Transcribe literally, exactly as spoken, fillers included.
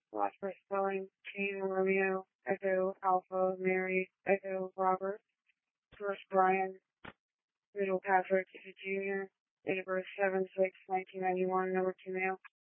Last for spelling, Kane Romeo, Echo Alpha Mary, Echo Robert, Source Brian, Middle Patrick Junior, date of birth seven six nineteen ninety-one, number two male.